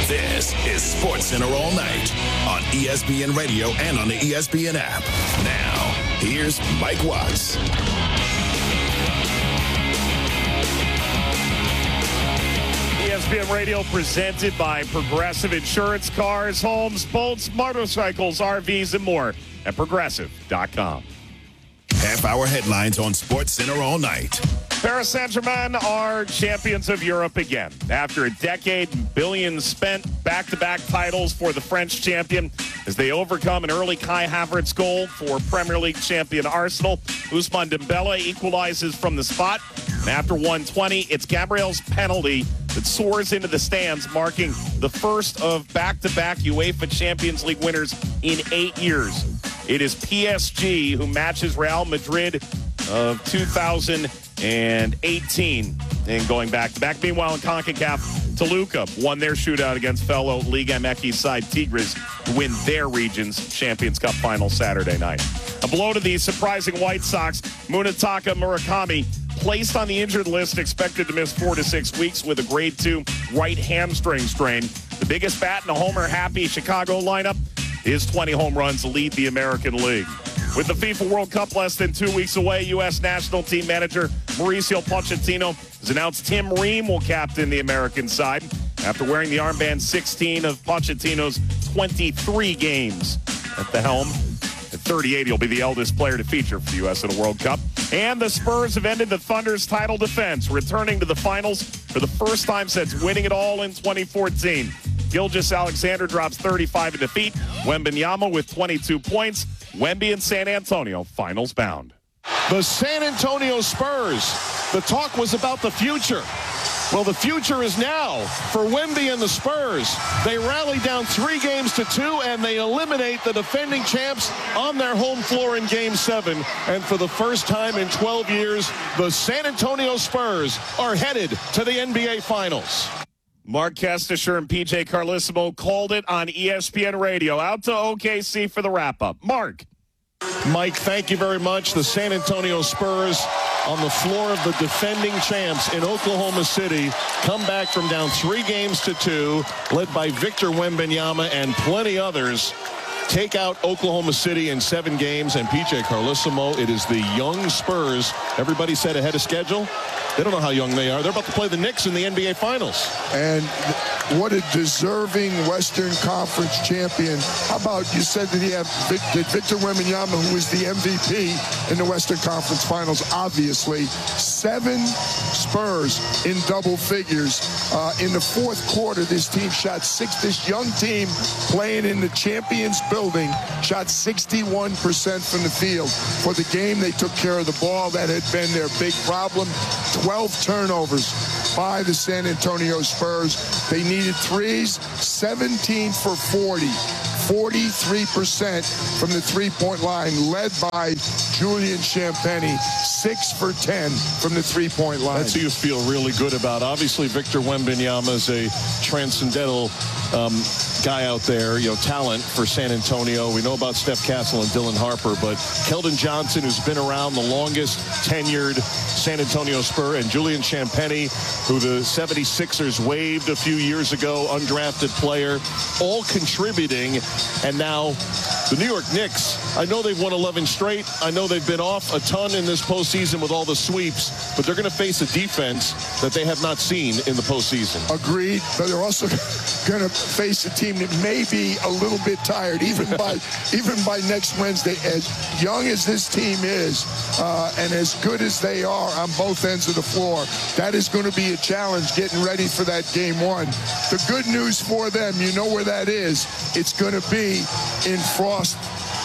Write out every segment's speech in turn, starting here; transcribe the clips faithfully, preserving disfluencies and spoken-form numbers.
This is SportsCenter All Night on E S P N Radio and on the E S P N app. Now, here's Mike Watts. E S P N Radio presented by Progressive Insurance. Cars, homes, boats, motorcycles, R Vs, and more at progressive dot com. Half-hour headlines on SportsCenter All Night. Paris Saint-Germain are champions of Europe again. After a decade and billions spent, back-to-back titles for the French champion as they overcome an early Kai Havertz goal for Premier League champion Arsenal. Ousmane Dembele equalizes from the spot. And after one twenty, it's Gabriel's penalty that soars into the stands, marking the first of back-to-back UEFA Champions League winners in eight years. It is P S G who matches Real Madrid of two thousand eighteen and going back-to-back. Meanwhile, in CONCACAF, Toluca won their shootout against fellow Liga M X side Tigres to win their region's Champions Cup final Saturday night. A blow to the surprising White Sox, Munetaka Murakami, placed on the injured list, expected to miss four to six weeks with a grade two right hamstring strain. The biggest bat in a homer-happy Chicago lineup. His twenty home runs lead the American League. With the FIFA World Cup less than two weeks away, U S national team manager Mauricio Pochettino has announced Tim Ream will captain the American side after wearing the armband sixteen of Pochettino's twenty-three games at the helm. At thirty-eight, he'll be the eldest player to feature for the U S in a World Cup. And the Spurs have ended the Thunder's title defense, returning to the finals for the first time since winning it all in twenty fourteen. Gilgeous-Alexander drops thirty-five in defeat. Wembanyama with twenty-two points. Wemby and San Antonio finals bound. The San Antonio Spurs. The talk was about the future. Well, the future is now for Wemby and the Spurs. They rally down three games to two, and they eliminate the defending champs on their home floor in Game seven. And for the first time in twelve years, the San Antonio Spurs are headed to the N B A Finals. Mark Kestisher and P J Carlissimo called it on E S P N Radio. Out to O K C for the wrap-up. Mark. Mike, thank you very much. The San Antonio Spurs on the floor of the defending champs in Oklahoma City come back from down three games to two, led by Victor Wembanyama and plenty others. Take out Oklahoma City in seven games, and P J Carlissimo, it is the young Spurs. Everybody said ahead of schedule. They don't know how young they are. They're about to play the Knicks in the N B A Finals. And what a deserving Western Conference champion. How about you said that he had Victor Wembanyama, who was the M V P in the Western Conference Finals, obviously. Seven Spurs in double figures. Uh, in the fourth quarter, this team shot six. This young team playing in the Champions building shot sixty-one percent from the field. For the game, they took care of the ball. That had been their big problem. twelve turnovers by the San Antonio Spurs. They needed threes, seventeen for forty. forty-three percent from the three-point line, led by Julian Champagnie, six for ten from the three-point line. That's who you feel really good about. Obviously, Victor Wembanyama is a transcendental um, guy out there, you know, talent for San Antonio. We know about Steph Castle and Dylan Harper, but Keldon Johnson, who's been around the longest tenured San Antonio Spur, and Julian Champagnie, who the seventy-sixers waived a few years ago, undrafted player, all contributing. And now the New York Knicks, I know they've won eleven straight. I know they've been off a ton in this postseason with all the sweeps, but they're going to face a defense that they have not seen in the postseason. Agreed, but they're also going to face a team that may be a little bit tired, even by even by next Wednesday. As young as this team is, uh, and as good as they are on both ends of the floor, that is going to be a challenge getting ready for that game one. The good news for them, you know where that is. It's going to be in Frost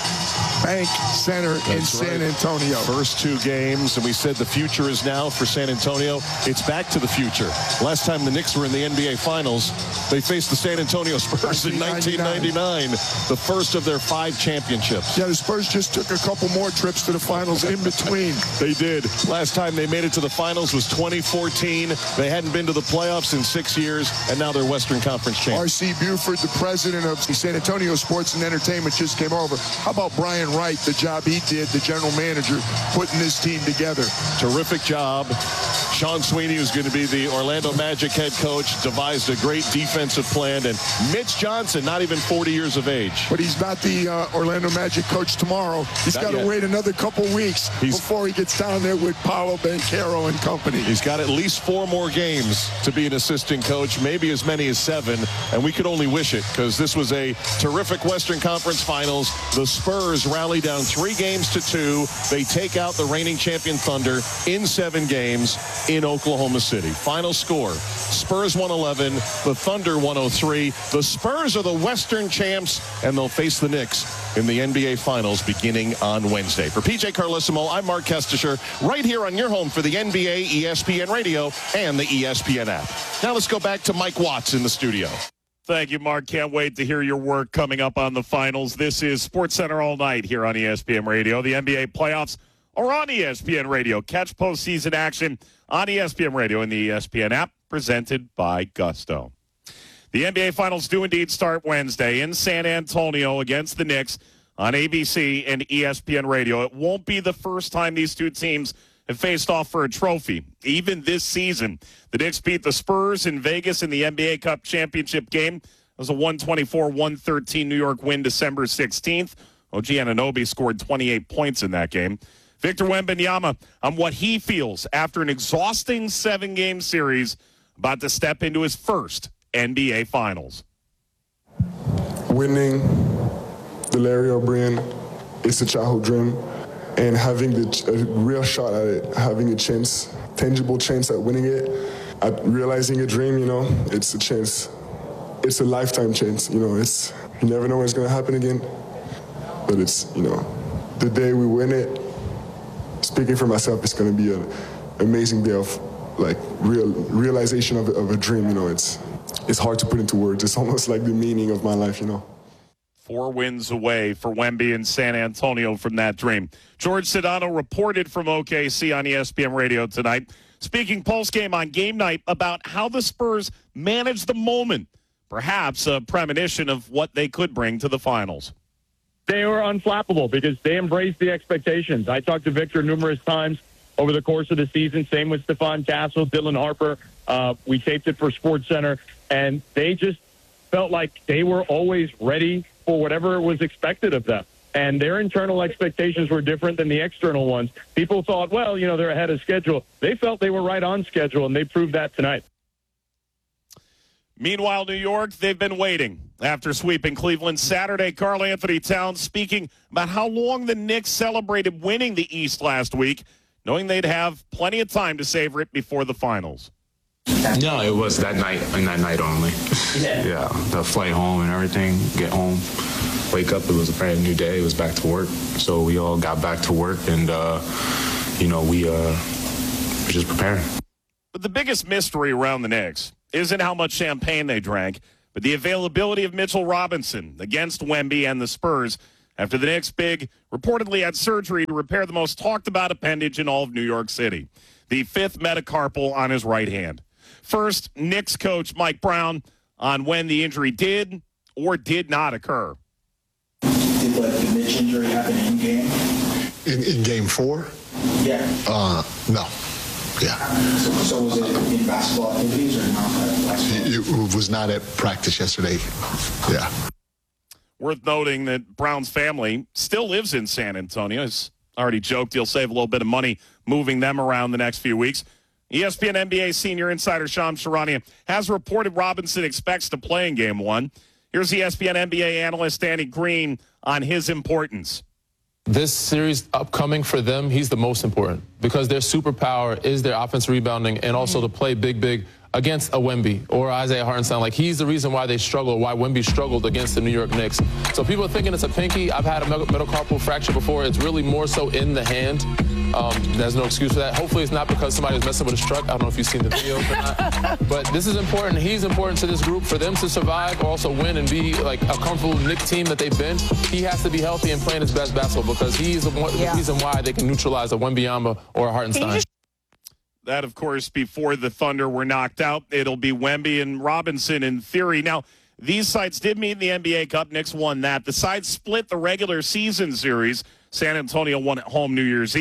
Bank Center in That's San right. Antonio. First two games, and we said the future is now for San Antonio. It's back to the future. Last time the Knicks were in the N B A Finals, they faced the San Antonio Spurs in nineteen ninety-nine, the first of their five championships. Yeah, the Spurs just took a couple more trips to the finals in between. They did. Last time they made it to the finals was twenty fourteen. They hadn't been to the playoffs in six years, and now they're Western Conference champions. R C Buford, the president of San Antonio Sports and Entertainment, just came over. How about Brian Wright, the job he did, the general manager, putting this team together? Terrific job. Sean Sweeney, who's going to be the Orlando Magic head coach, devised a great defensive plan. And Mitch Johnson, not even forty years of age. But he's not the uh, Orlando Magic coach tomorrow. He's got to wait another couple weeks he's, before he gets down there with Paolo Banchero and company. He's got at least four more games to be an assistant coach, maybe as many as seven. And we could only wish it, because this was a terrific Western Conference Finals. The Spurs rally down three games to two. They take out the reigning champion Thunder in seven games in Oklahoma City. Final score, Spurs one eleven, the Thunder one oh three. The Spurs are the Western champs, and they'll face the Knicks in the N B A Finals beginning on Wednesday. For P J Carlissimo, I'm Mark Kestisher, right here on your home for the N B A, E S P N Radio, and the E S P N app. Now let's go back to Mike Watts in the studio. Thank you, Mark. Can't wait to hear your work coming up on the finals. This is SportsCenter All Night here on E S P N Radio. The N B A playoffs are on E S P N Radio. Catch postseason action on E S P N Radio and the E S P N app, presented by Gusto. The N B A Finals do indeed start Wednesday in San Antonio against the Knicks on A B C and E S P N Radio. It won't be the first time these two teams have faced off for a trophy. Even this season, the Knicks beat the Spurs in Vegas in the N B A Cup championship game. It was a one twenty-four one thirteen New York win December sixteenth. O G Anunoby scored twenty-eight points in that game. Victor Wembanyama on what he feels after an exhausting seven-game series, about to step into his first N B A Finals. Winning the Larry O'Brien is a childhood dream, and having the, a real shot at it, having a chance, tangible chance at winning it, at realizing a dream, you know, it's a chance. It's a lifetime chance, you know. It's you never know when it's going to happen again, but it's, you know, the day we win it, speaking for myself, it's going to be an amazing day of, like, real realization of, of a dream, you know. It's It's hard to put into words. It's almost like the meaning of my life, you know. Four wins away for Wemby in San Antonio from that dream. George Sedano reported from O K C on E S P N Radio tonight, speaking post-game on game night about how the Spurs managed the moment, perhaps a premonition of what they could bring to the finals. They were unflappable because they embraced the expectations. I talked to Victor numerous times over the course of the season. Same with Stephon Castle, Dylan Harper. Uh, we taped it for SportsCenter, and they just felt like they were always ready for whatever was expected of them. And their internal expectations were different than the external ones. People thought, well, you know, they're ahead of schedule. They felt they were right on schedule, and they proved that tonight. Meanwhile, New York, they've been waiting. After sweeping Cleveland Saturday, Karl Anthony Towns speaking about how long the Knicks celebrated winning the East last week, knowing they'd have plenty of time to savor it before the finals. No, it was that night and that night only. Yeah. yeah, the flight home and everything, get home, wake up, it was a brand new day. It was back to work. So we all got back to work, and, uh, you know, we uh, were just preparing. But the biggest mystery around the Knicks isn't how much champagne they drank, but the availability of Mitchell Robinson against Wemby and the Spurs after the Knicks big reportedly had surgery to repair the most talked-about appendage in all of New York City, the fifth metacarpal on his right hand. First, Knicks coach Mike Brown on when the injury did or did not occur. Did like the Mitch injury happen in game? In, in game four? Yeah. Uh, no. Yeah. So, so was it in basketball activities or not? It, it was not at practice yesterday. Yeah. Worth noting that Brown's family still lives in San Antonio. He's already joked he'll save a little bit of money moving them around the next few weeks. E S P N N B A senior insider Shams Charania has reported Robinson expects to play in Game one. Here's E S P N N B A analyst Danny Green on his importance. This series upcoming for them, he's the most important because their superpower is their offense rebounding and also to play big, big against a Wemby or Isaiah Hartenstein. Like, he's the reason why they struggle, why Wemby struggled against the New York Knicks. So people are thinking it's a pinky. I've had a metacarpal fracture before. It's really more so in the hand. Um, there's no excuse for that. Hopefully it's not because somebody was messing with his truck. I don't know if you've seen the videos or not. But this is important. He's important to this group. For them to survive, also win, and be like a comfortable Knicks team that they've been, he has to be healthy and playing his best basketball because he's the one, yeah. reason why they can neutralize a Wembanyama or a Hartenstein. That, of course, before the Thunder were knocked out. It'll be Wemby and Robinson in theory. Now, these sides did meet in the N B A Cup. Knicks won that. The sides split the regular season series. San Antonio won at home New Year's Eve.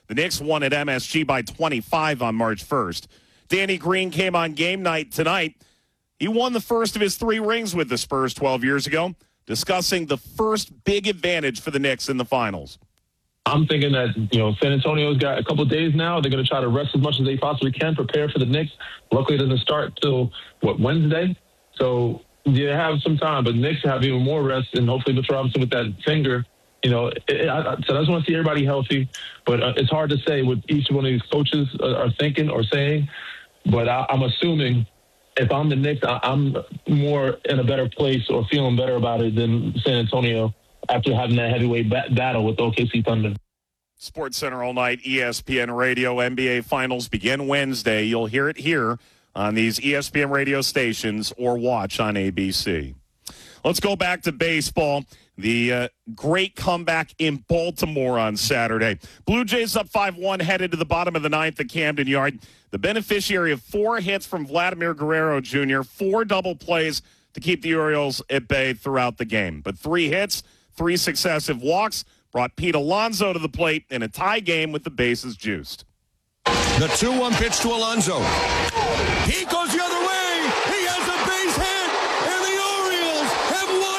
The Knicks won at M S G by twenty-five on March first. Danny Green came on game night tonight. He won the first of his three rings with the Spurs twelve years ago, discussing the first big advantage for the Knicks in the finals. I'm thinking that, you know, San Antonio's got a couple of days now. They're going to try to rest as much as they possibly can, prepare for the Knicks. Luckily, it doesn't start till, what, Wednesday? So you have some time, but the Knicks have even more rest, and hopefully Mitchell Robinson with that finger. You know, it, it, I, so I just want to see everybody healthy, but uh, it's hard to say what each one of these coaches are, are thinking or saying. But I, I'm assuming if I'm the Knicks, I, I'm more in a better place or feeling better about it than San Antonio after having that heavyweight ba- battle with O K C Thunder. Sports Center all night, E S P N Radio. N B A Finals begin Wednesday. You'll hear it here on these E S P N radio stations or watch on A B C. Let's go back to baseball. The uh, great comeback in Baltimore on Saturday. Blue Jays up five one headed to the bottom of the ninth at Camden Yard. The beneficiary of four hits from Vladimir Guerrero Junior, four double plays to keep the Orioles at bay throughout the game. But three hits, three successive walks brought Pete Alonso to the plate in a tie game with the bases juiced. The two one pitch to Alonso. He goes the other way. He has a base hit, and the Orioles have won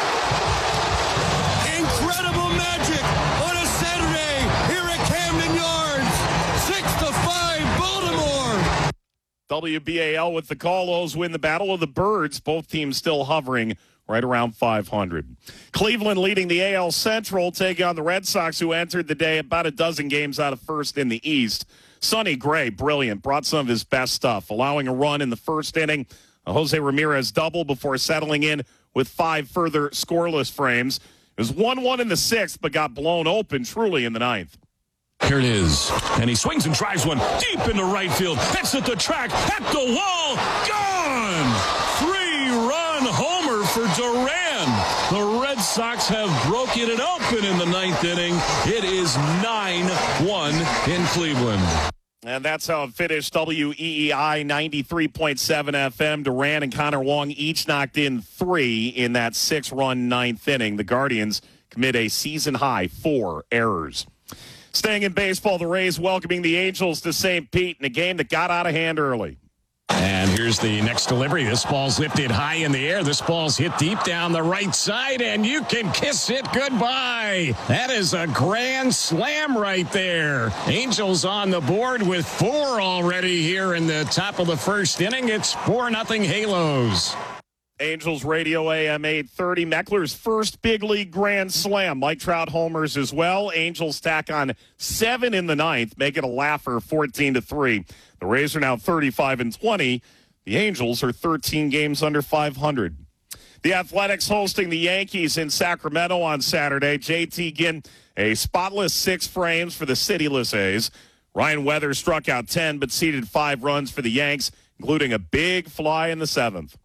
it. Incredible magic on a Saturday here at Camden Yards. Six to five, Baltimore. W B A L with the call. O's win the Battle of the Birds. Both teams still hovering right around five hundred. Cleveland leading the A L Central, taking on the Red Sox, who entered the day about a dozen games out of first in the East. Sonny Gray, brilliant, brought some of his best stuff, allowing a run in the first inning. A Jose Ramirez double before settling in with five further scoreless frames. It was one one in the sixth, but got blown open truly in the ninth. Here it is. And he swings and drives one deep into right field. Hits at the track, at the wall, gone! Three-run homer for Duran. The Red Sox have broken it open in the ninth inning. It is nine one in Cleveland. And that's how it finished. W E E I ninety-three point seven F M. Duran and Connor Wong each knocked in three in that six-run ninth inning. The Guardians commit a season-high four errors. Staying in baseball, the Rays welcoming the Angels to Saint Pete in a game that got out of hand early. And here's the next delivery. This ball's lifted high in the air. This ball's hit deep down the right side, and you can kiss it goodbye. That is a grand slam right there. Angels on the board with four already here in the top of the first inning. It's four nothing Halos. Angels Radio A M eight thirty. Meckler's first big league grand slam. Mike Trout homers as well. Angels tack on seven in the ninth, make it a laugher, fourteen to three. The Rays are now thirty-five and twenty. The Angels are thirteen games under five hundred. The Athletics hosting the Yankees in Sacramento on Saturday. J T Ginn, a spotless six frames for the Cityless A's. Ryan Weathers struck out ten, but ceded five runs for the Yanks, including a big fly in the seventh.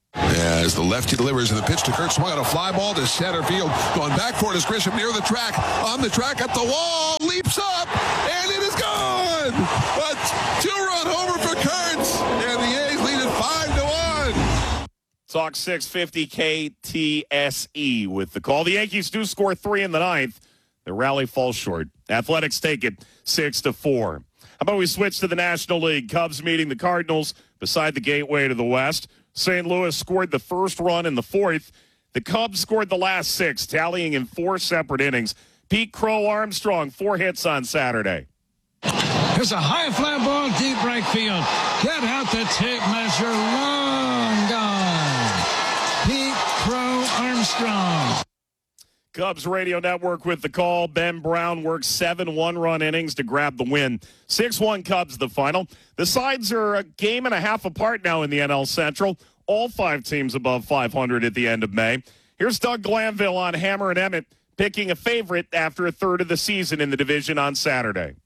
As the lefty delivers and the pitch to Kurt swung on a fly ball to center field. Going back for it is Grisham near the track. On the track at the wall. Leaps up. And it is gone. A two-run homer for Kurtz. And the A's lead it five to one. Talk six fifty K T S E with the call. The Yankees do score three in the ninth. The rally falls short. Athletics take it six to four. How about we switch to the National League? Cubs meeting the Cardinals beside the gateway to the West. Saint Louis scored the first run in the fourth. The Cubs scored the last six, tallying in four separate innings. Pete Crow Armstrong, four hits on Saturday. Here's a high fly ball, deep right field. Get out the tape measure, long gone. Pete Crow Armstrong. Cubs Radio Network with the call. Ben Brown works seven one-run innings to grab the win. six one Cubs the final. The sides are a game and a half apart now in the N L Central. All five teams above five hundred at the end of May. Here's Doug Glanville on Hammer and Emmett, picking a favorite after a third of the season in the division on Saturday.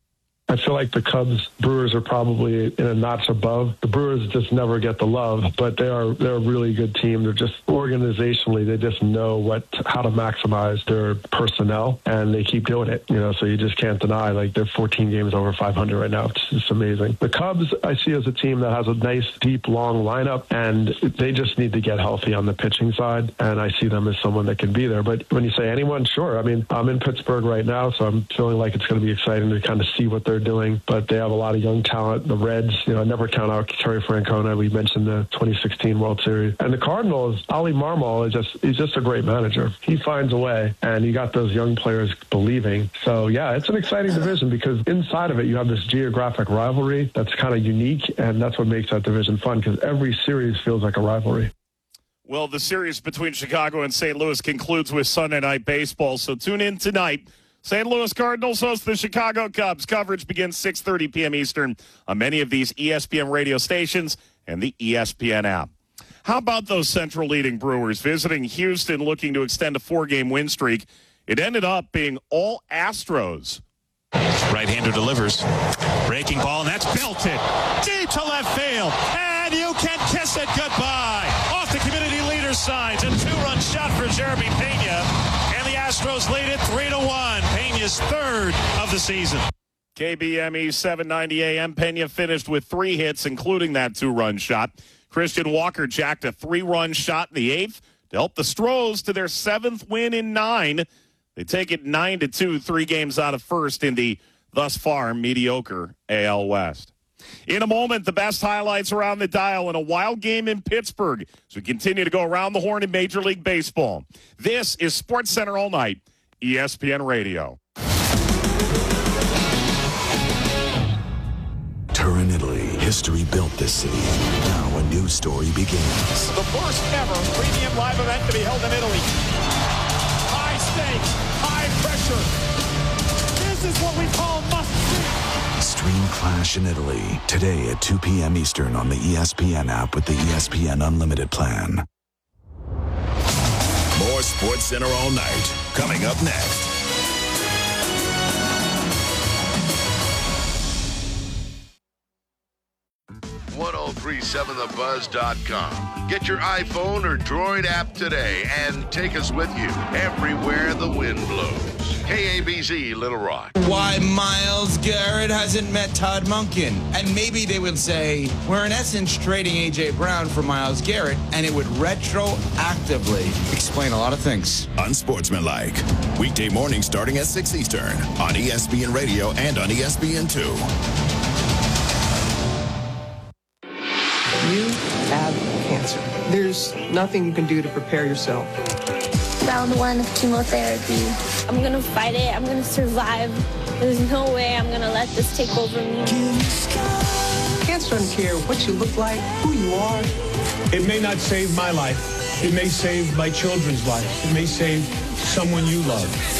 I feel like the Cubs, Brewers are probably in a notch above. The Brewers just never get the love, but they are they're a really good team. They're just organizationally, they just know what how to maximize their personnel, and they keep doing it. You know, so you just can't deny, like, they're fourteen games over five hundred right now. It's just amazing. The Cubs, I see as a team that has a nice, deep, long lineup, and they just need to get healthy on the pitching side, and I see them as someone that can be there. But when you say anyone, sure. I mean, I'm in Pittsburgh right now, so I'm feeling like it's going to be exciting to kind of see what they're doing, but they have a lot of young talent. The Reds, you know, I never count out Terry Francona. We mentioned the twenty sixteen World Series. And the Cardinals, Oli Marmol is just, he's just a great manager. He finds a way, and you got those young players believing. So, yeah, it's an exciting division because inside of it, you have this geographic rivalry that's kind of unique, and that's what makes that division fun because every series feels like a rivalry. Well, the series between Chicago and Saint Louis concludes with Sunday Night Baseball, so tune in tonight. Saint Louis Cardinals host the Chicago Cubs. Coverage begins six thirty p.m. Eastern on many of these E S P N radio stations and the E S P N app. How about those Central leading Brewers visiting Houston looking to extend a four-game win streak? It ended up being all Astros. Right-hander delivers. Breaking ball, and that's belted deep to left field. And you can kiss it goodbye. Off the community leader signs. A two-run shot for Jeremy Pena. And the Astros lead it three to one. Pena's third of the season. K B M E seven ninety A M. Pena finished with three hits, including that two-run shot. Christian Walker jacked a three-run shot in the eighth to help the Stros to their seventh win in nine. They take it nine to two, three games out of first in the thus far mediocre A L West. In a moment, the best highlights around the dial in a wild game in Pittsburgh as we continue to go around the horn in Major League Baseball. This is SportsCenter All Night, E S P N Radio. Turin, Italy. History built this city. Now a new story begins. The first ever premium live event to be held in Italy. High stakes, high pressure. This is what we call must-see. Stream Clash in Italy today at two p.m. Eastern on the E S P N app with the E S P N Unlimited plan. More SportsCenter All Night coming up next. ten thirty-seven the buzz dot com. Get your iPhone or Droid app today and take us with you everywhere the wind blows. K A B Z Little Rock. Why Myles Garrett hasn't met Todd Monken. And maybe they would say, we're in essence trading A J Brown for Myles Garrett, and it would retroactively explain a lot of things. Unsportsmanlike. Weekday morning starting at six Eastern on E S P N Radio and on E S P N two. You have cancer. There's nothing you can do to prepare yourself. Round one of chemotherapy. I'm gonna fight it. I'm gonna survive. There's no way I'm gonna let this take over me. Cancer doesn't care what you look like, who you are. It may not save my life. It may save my children's life. It may save someone you love.